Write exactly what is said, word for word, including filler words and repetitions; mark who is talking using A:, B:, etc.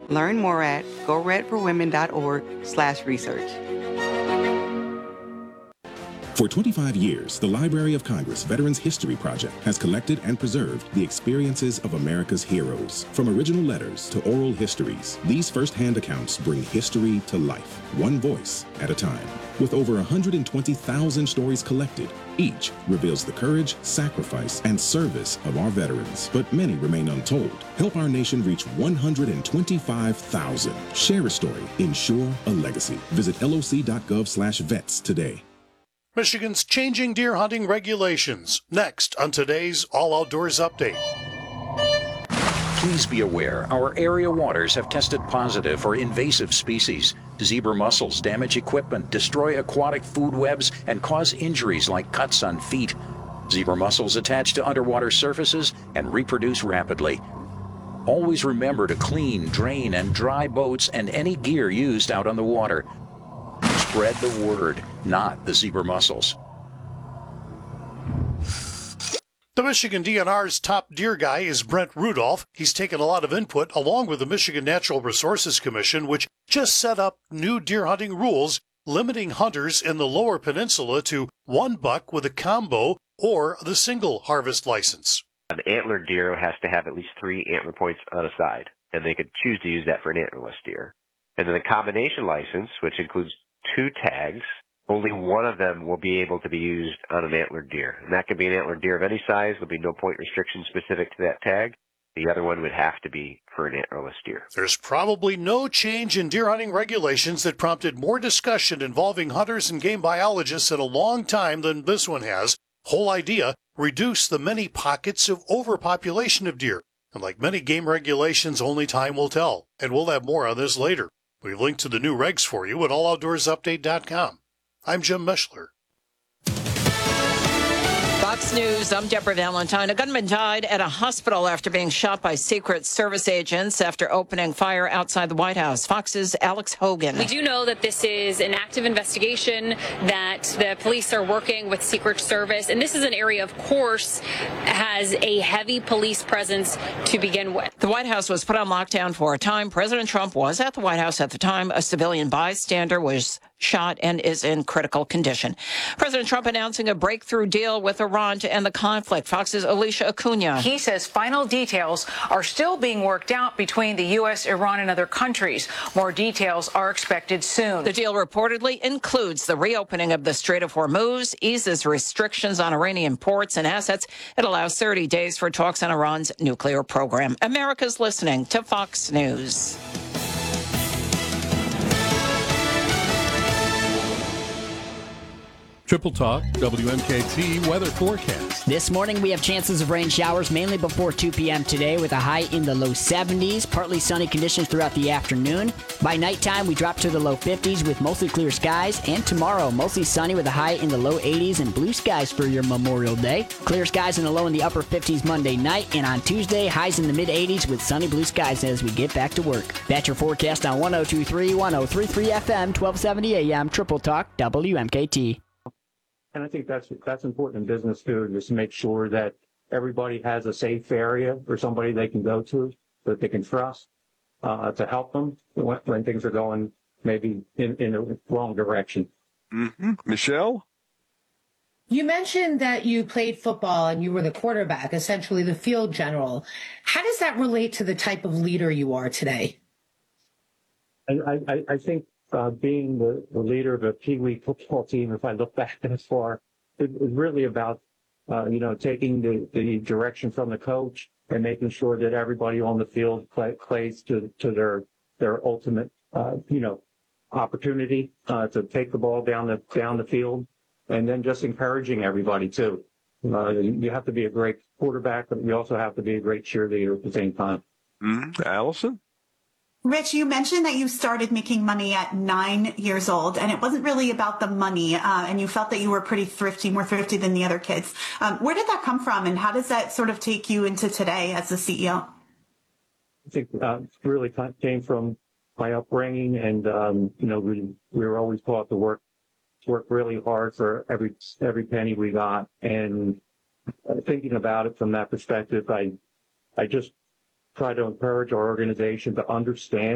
A: Learn more at go red for women dot org slash research.
B: For twenty-five years, the Library of Congress Veterans History Project has collected and preserved the experiences of America's heroes. From original letters to oral histories, these first-hand accounts bring history to life, one voice at a time. With over one hundred twenty thousand stories collected, each reveals the courage, sacrifice, and service of our veterans. But many remain untold. Help our nation reach one hundred twenty-five thousand. Share a story. Ensure a legacy. Visit L O C dot gov slash vets today.
C: Michigan's changing deer hunting regulations. Next on today's All Outdoors Update.
D: Please be aware our area waters have tested positive for invasive species. Zebra mussels damage equipment, destroy aquatic food webs, and cause injuries like cuts on feet. Zebra mussels attach to underwater surfaces and reproduce rapidly. Always remember to clean, drain, and dry boats and any gear used out on the water. Spread the word, not the zebra mussels.
C: The Michigan D N R's top deer guy is Brent Rudolph. He's taken a lot of input along with the Michigan Natural Resources Commission, which just set up new deer hunting rules limiting hunters in the lower peninsula to one buck with a combo or the single harvest license.
E: An antlered deer has to have at least three antler points on a side, and they could choose to use that for an antlerless deer. And then the combination license, which includes two tags, only one of them will be able to be used on an antlered deer. And that could be an antlered deer of any size. There'll be no point restriction specific to that tag. The other one would have to be for an antlerless deer.
C: There's probably no change in deer hunting regulations that prompted more discussion involving hunters and game biologists in a long time than this one has. Whole idea, reduce the many pockets of overpopulation of deer. And like many game regulations, only time will tell. And we'll have more on this later. We've linked to the new regs for you at all outdoors update dot com. I'm Jim Mishler.
F: Fox News, I'm Deborah Valentine. A gunman died at a hospital after being shot by Secret Service agents after opening fire outside the White House. Fox's Alex Hogan.
G: We do know that this is an active investigation, that the police are working with Secret Service, and this is an area, of course, has a heavy police presence to begin with.
F: The White House was put on lockdown for a time. President Trump was at the White House at the time. A civilian bystander was shot and is in critical condition. President Trump announcing a breakthrough deal with Iran to end the conflict. Fox's Alicia Acuna.
H: He says final details are still being worked out between the U S, Iran, and other countries. More details are expected soon.
F: The deal reportedly includes the reopening of the Strait of Hormuz, eases restrictions on Iranian ports and assets. It allows thirty days for talks on Iran's nuclear program. America's listening to Fox News.
I: Triple Talk, W M K T weather forecast.
J: This morning we have chances of rain showers mainly before two p.m. today with a high in the low seventies. Partly sunny conditions throughout the afternoon. By nighttime we drop to the low fifties with mostly clear skies. And tomorrow mostly sunny with a high in the low eighties and blue skies for your Memorial Day. Clear skies and a low in the upper fifties Monday night. And on Tuesday highs in the mid eighties with sunny blue skies as we get back to work. That's your forecast on one oh two point three, one oh three point three F M, twelve seventy A M, Triple Talk, W M K T.
K: And I think that's that's important in business too, just to make sure that everybody has a safe area or somebody they can go to that they can trust uh, to help them when, when things are going maybe in, in the wrong direction.
L: Mm-hmm. Michelle?
M: You mentioned that you played football and you were the quarterback, essentially the field general. How does that relate to the type of leader you are today?
K: I, I, I think Uh, being the, the leader of a Pee Wee football team, if I look back this far, it was really about, uh, you know, taking the, the direction from the coach and making sure that everybody on the field play, plays to, to their, their ultimate, uh, you know, opportunity, uh, to take the ball down the, down the field, and then just encouraging everybody too. Uh, you have to be a great quarterback, but you also have to be a great cheerleader at the same time.
L: Mm-hmm. Allison?
N: Rich, you mentioned that you started making money at nine years old, and it wasn't really about the money, uh, and you felt that you were pretty thrifty, more thrifty than the other kids. Um, where did that come from, and how does that sort of take you into today as the C E O?
K: I think uh, it really came from my upbringing, and um, you know, we we were always taught to work work really hard for every every penny we got, and uh, thinking about it from that perspective, I I just try to encourage our organization to understand